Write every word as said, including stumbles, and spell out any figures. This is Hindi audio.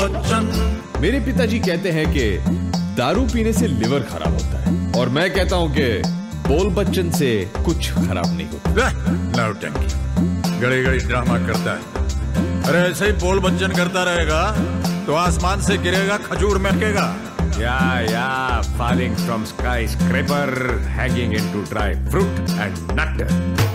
मेरे पिताजी कहते हैं कि दारू पीने से लिवर खराब होता है और मैं कहता हूं कि बोल बच्चन से कुछ खराब नहीं होता। नौटंकी, गड़ी गड़ी ड्रामा करता है। अरे ऐसे ही बोल बच्चन करता रहेगा तो आसमान से गिरेगा, खजूर महकेगा। Yeah, yeah, falling from skyscraper, hanging into dry fruit and nectar.